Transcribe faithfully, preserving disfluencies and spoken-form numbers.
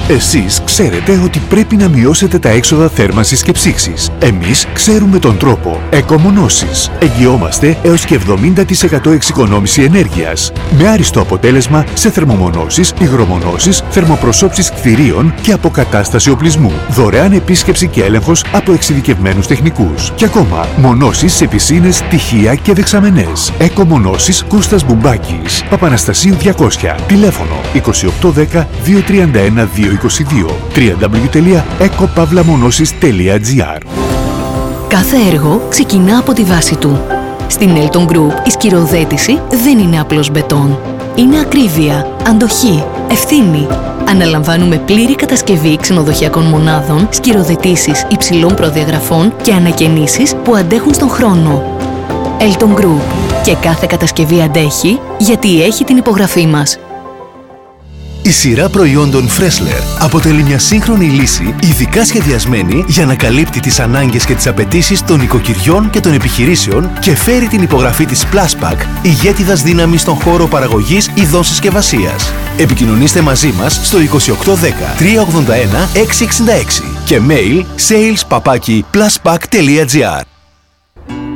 Εσείς ξέρετε ότι πρέπει να μειώσετε τα έξοδα θέρμανσης και ψήξης. Εμείς ξέρουμε τον τρόπο. Εκομονώσεις. Εγγυόμαστε έως και εβδομήντα τοις εκατό εξοικονόμηση ενέργειας. Με άριστο αποτέλεσμα σε θερμομονώσεις, υγρομονώσεις, θερμοπροσώψεις κτηρίων και αποκατάσταση οπλισμού. Δωρεάν επίσκεψη και έλεγχος από εξειδικευμένους τεχνικούς. Και ακόμα, μονώσεις σε πισίνες, τυχεία και δεξαμενές. Εκομονώσεις Κώστας Μπουμπάκης. Παπαναστασίου διακόσια. Τηλέφωνο είκοσι οκτώ δέκα δύο τριάντα ένα δύο είκοσι δύο. double-u double-u double-u τελεία εκοπαύλαμονώσεις τελεία τζι άρ. Κάθε έργο ξεκινά από τη βάση του. Στην Elton Group η σκυροοδέτηση δεν είναι απλώς μπετόν. Είναι ακρίβεια, αντοχή, ευθύνη. Αναλαμβάνουμε πλήρη κατασκευή ξενοδοχειακών μονάδων, σκυροοδετήσεις υψηλών προδιαγραφών και ανακαινήσεις που αντέχουν στον χρόνο. Elton Group. Και κάθε κατασκευή αντέχει γιατί έχει την υπογραφή μας. Η σειρά προϊόντων Freshler αποτελεί μια σύγχρονη λύση ειδικά σχεδιασμένη για να καλύπτει τις ανάγκες και τις απαιτήσεις των οικοκυριών και των επιχειρήσεων και φέρει την υπογραφή της Pluspack, ηγέτιδας δύναμης στον χώρο παραγωγής ειδών συσκευασίας. Επικοινωνήστε μαζί μας στο είκοσι οκτώ δέκα τριακόσια ογδόντα ένα εξακόσια εξήντα έξι και mail sales παπάκι pluspack τελεία τζι άρ.